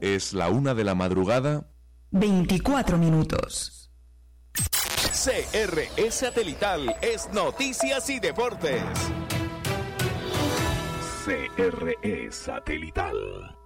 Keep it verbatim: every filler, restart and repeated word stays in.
Es la una de la madrugada. veinticuatro minutos. C R E Satelital es Noticias y Deportes. C R E Satelital.